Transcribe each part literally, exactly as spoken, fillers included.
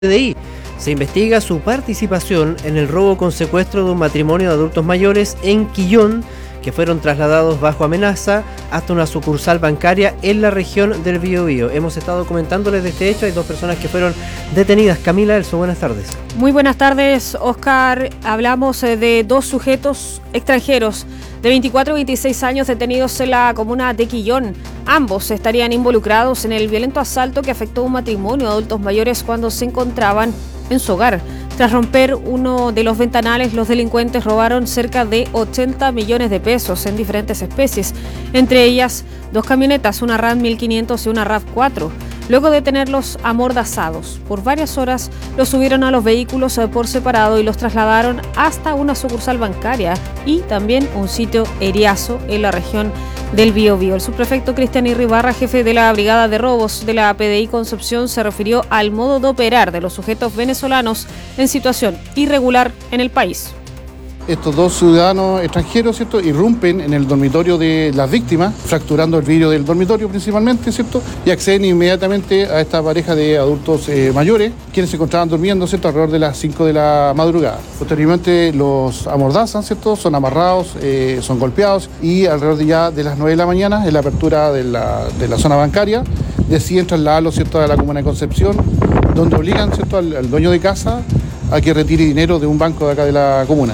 P D I. Se investiga su participación en el robo con secuestro de un matrimonio de adultos mayores en Quillón, que fueron trasladados bajo amenaza hasta una sucursal bancaria en la región del Biobío. Hemos estado comentándoles de este hecho. Hay dos personas que fueron detenidas. Camila Elso, buenas tardes. Muy buenas tardes, Oscar. Hablamos de dos sujetos extranjeros de veinticuatro y veintiséis años detenidos en la comuna de Quillón. Ambos estarían involucrados en el violento asalto que afectó a un matrimonio de adultos mayores cuando se encontraban en su hogar. Tras romper uno de los ventanales, los delincuentes robaron cerca de ochenta millones de pesos en diferentes especies, entre ellas dos camionetas, una RAM mil quinientos y una RAV cuatro. Luego de tenerlos amordazados por varias horas, los subieron a los vehículos por separado y los trasladaron hasta una sucursal bancaria y también un sitio Eriazo en la región del Biobío. El subprefecto Cristian Irribarra, jefe de la Brigada de Robos de la P D I Concepción, se refirió al modo de operar de los sujetos venezolanos en situación irregular en el país. Estos dos ciudadanos extranjeros, ¿cierto?, irrumpen en el dormitorio de las víctimas, fracturando el vidrio del dormitorio principalmente, ¿cierto?, y acceden inmediatamente a esta pareja de adultos eh, mayores, quienes se encontraban durmiendo, ¿cierto?, alrededor de las cinco de la madrugada. Posteriormente los amordazan, ¿cierto?, son amarrados, eh, son golpeados y alrededor de ya de las nueve de la mañana, en la apertura de la, de la zona bancaria, deciden trasladarlos, ¿cierto?, a la comuna de Concepción, donde obligan, ¿cierto?, al, al dueño de casa a que retire dinero de un banco de acá de la comuna.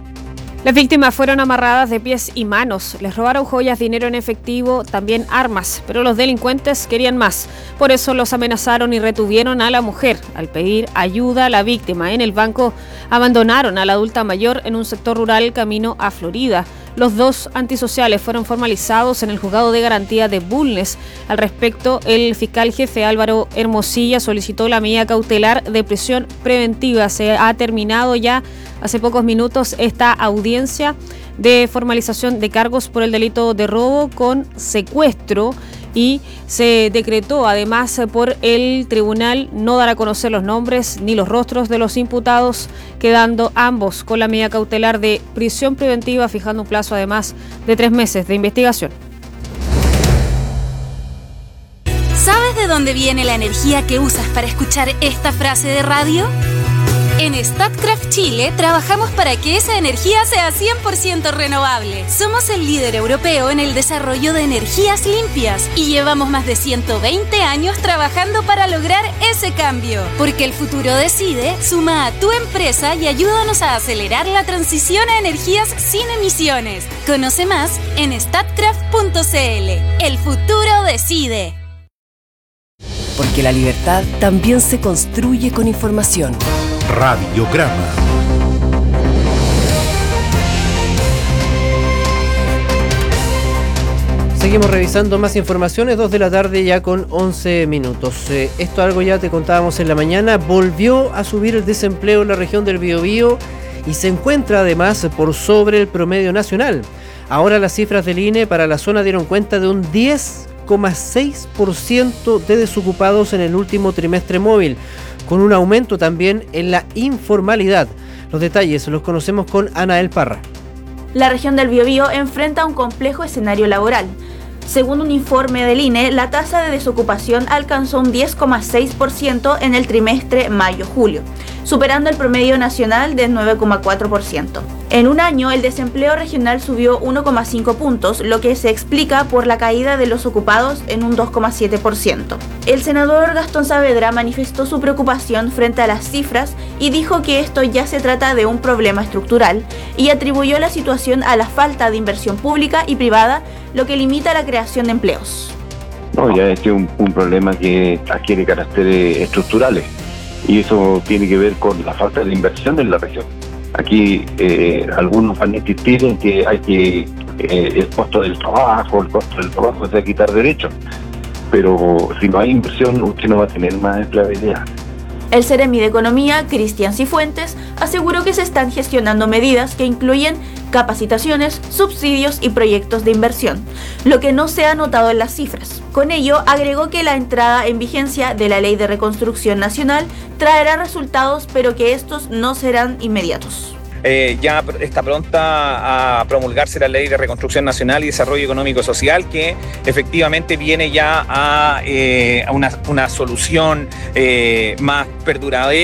Las víctimas fueron amarradas de pies y manos, les robaron joyas, dinero en efectivo, también armas, pero los delincuentes querían más. Por eso los amenazaron y retuvieron a la mujer. Al pedir ayuda a la víctima en el banco, abandonaron a la adulta mayor en un sector rural camino a Florida. Los dos antisociales fueron formalizados en el juzgado de garantía de Bulnes. Al respecto, el fiscal jefe Álvaro Hermosilla solicitó la medida cautelar de prisión preventiva. Se ha terminado ya hace pocos minutos esta audiencia de formalización de cargos por el delito de robo con secuestro y se decretó además por el tribunal no dar a conocer los nombres ni los rostros de los imputados, quedando ambos con la medida cautelar de prisión preventiva, fijando un plazo además de tres meses de investigación. ¿Sabes de dónde viene la energía que usas para escuchar esta frase de radio? En Statkraft Chile trabajamos para que esa energía sea cien por ciento renovable. Somos el líder europeo en el desarrollo de energías limpias y llevamos más de ciento veinte años trabajando para lograr ese cambio. Porque el futuro decide, suma a tu empresa y ayúdanos a acelerar la transición a energías sin emisiones. Conoce más en statkraft punto c l. El futuro decide. Porque la libertad también se construye con información. Radiograma. Seguimos revisando más informaciones, dos de la tarde ya con once minutos. Eh, esto algo ya te contábamos en la mañana. Volvió a subir el desempleo en la región del Biobío y se encuentra además por sobre el promedio nacional. Ahora las cifras del I N E para la zona dieron cuenta de un diez coma seis por ciento de desocupados en el último trimestre móvil, con un aumento también en la informalidad. Los detalles los conocemos con Anael Parra. La región del Biobío enfrenta un complejo escenario laboral. Según un informe del I N E, la tasa de desocupación alcanzó un diez coma seis por ciento en el trimestre mayo-julio, superando el promedio nacional del nueve coma cuatro por ciento. En un año, el desempleo regional subió uno coma cinco puntos, lo que se explica por la caída de los ocupados en un dos coma siete por ciento. El senador Gastón Saavedra manifestó su preocupación frente a las cifras y dijo que esto ya se trata de un problema estructural y atribuyó la situación a la falta de inversión pública y privada, lo que limita la creación de empleos. No, ya este es un, un problema que adquiere caracteres estructurales y eso tiene que ver con la falta de inversión en la región. Aquí eh, algunos van a insistir en que hay que eh, el costo del trabajo, el costo del trabajo es de quitar derechos, pero si no hay inversión usted no va a tener más empleabilidad. El Seremi de Economía, Cristian Cifuentes, aseguró que se están gestionando medidas que incluyen capacitaciones, subsidios y proyectos de inversión, lo que no se ha notado en las cifras. Con ello, agregó que la entrada en vigencia de la Ley de Reconstrucción Nacional traerá resultados, pero que estos no serán inmediatos. eh, ya está pronta a promulgarse la Ley de Reconstrucción Nacional y Desarrollo Económico Social, que efectivamente viene ya a, eh, a una, una solución eh, más perduradera